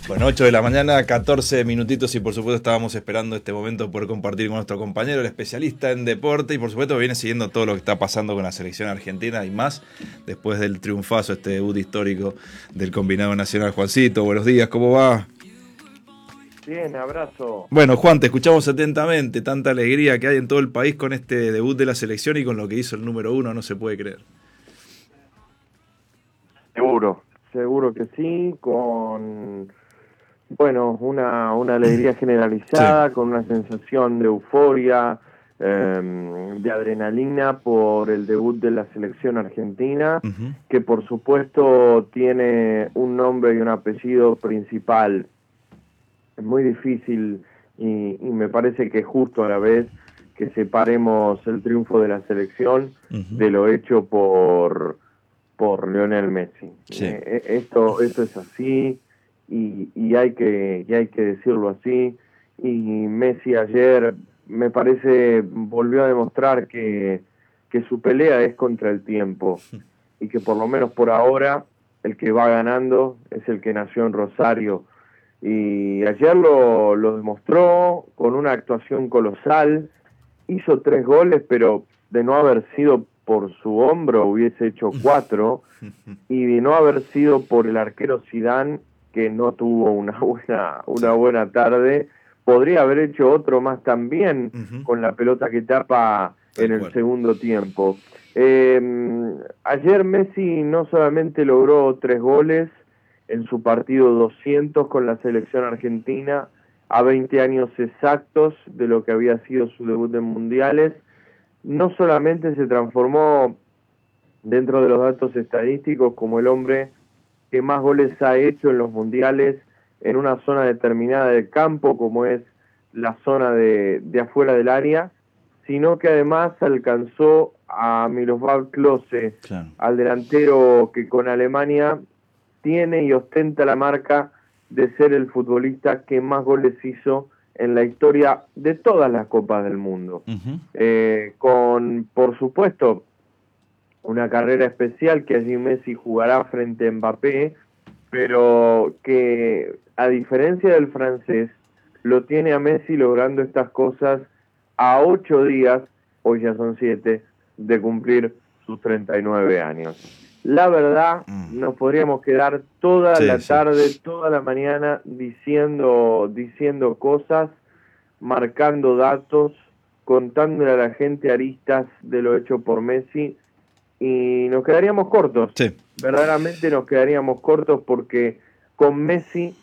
Bueno, 8 de la mañana, 14 minutitos y por supuesto estábamos esperando este momento poder compartir con nuestro compañero, el especialista en deporte y por supuesto viene siguiendo todo lo que está pasando con la selección argentina y más después del triunfazo, este debut histórico del combinado nacional. Juancito, buenos días, ¿cómo va? Bien, abrazo. Bueno, Juan, te escuchamos atentamente, tanta alegría que hay en todo el país con este debut de la selección y con lo que hizo el número 1, no se puede creer. Seguro que sí, con, bueno, una alegría generalizada, Sí. con una sensación de euforia, de adrenalina por el debut de la selección argentina, Uh-huh. que por supuesto tiene un nombre y un apellido principal. Es muy difícil y me parece que es justo a la vez que separemos el triunfo de la selección Uh-huh. de lo hecho por Lionel Messi. Sí. Esto es así y hay que decirlo así. Y Messi ayer, me parece, volvió a demostrar que su pelea es contra el tiempo y que por lo menos por ahora el que va ganando es el que nació en Rosario. Y ayer lo demostró con una actuación colosal, hizo 3 goles, pero de no haber sido por su hombro hubiese hecho 4, y de no haber sido por el arquero Zidane, que no tuvo una buena tarde, podría haber hecho otro más también Uh-huh. con la pelota que tapa Tal en el cual. segundo tiempo. Ayer Messi no solamente logró 3 goles en su partido 200 con la selección argentina, a 20 años exactos de lo que había sido su debut en mundiales, no solamente se transformó dentro de los datos estadísticos como el hombre que más goles ha hecho en los mundiales en una zona determinada del campo, como es la zona de afuera del área, sino que además alcanzó a Miroslav Klose, Claro. al delantero que con Alemania tiene y ostenta la marca de ser el futbolista que más goles hizo en la historia de todas las Copas del Mundo. Uh-huh. Con, por supuesto, una carrera especial que allí Messi jugará frente a Mbappé, pero que a diferencia del francés, lo tiene a Messi logrando estas cosas a 8 días, hoy ya son 7, de cumplir sus 39 años. La verdad, nos podríamos quedar toda Sí, la sí. tarde, toda la mañana diciendo cosas, marcando datos, contándole a la gente aristas de lo hecho por Messi, y nos quedaríamos cortos, Sí. verdaderamente nos quedaríamos cortos, porque con Messi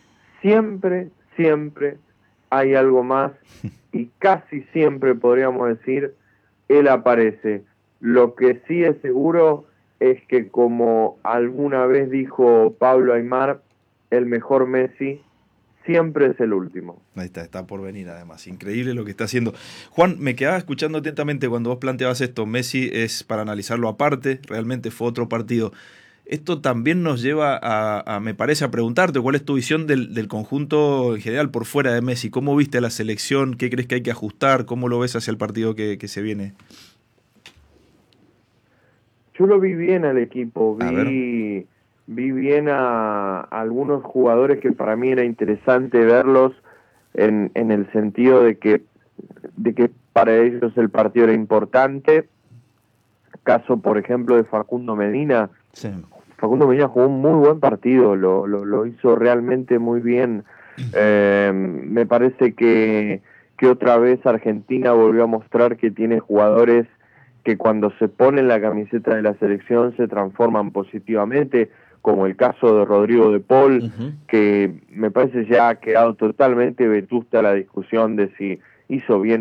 siempre hay algo más, y casi siempre podríamos decir, él aparece. Lo que sí es seguro es que, como alguna vez dijo Pablo Aimar, el mejor Messi siempre es el último. Ahí está por venir además. Increíble lo que está haciendo. Juan, me quedaba escuchando atentamente cuando vos planteabas esto. Messi es para analizarlo aparte, realmente fue otro partido. Esto también nos lleva me parece, a preguntarte cuál es tu visión del conjunto en general por fuera de Messi. ¿Cómo viste a la selección? ¿Qué crees que hay que ajustar? ¿Cómo lo ves hacia el partido que se viene? Yo lo vi bien al equipo, A ver. vi bien a algunos jugadores que para mí era interesante verlos en el sentido de que para ellos el partido era importante. Caso, por ejemplo, de Facundo Medina. Sí. Facundo Medina jugó un muy buen partido, lo hizo realmente muy bien. Me parece que otra vez Argentina volvió a mostrar que tiene jugadores que cuando se ponen la camiseta de la selección se transforman positivamente, como el caso de Rodrigo de Paul, Uh-huh. que me parece ya ha quedado totalmente vetusta la discusión de si hizo bien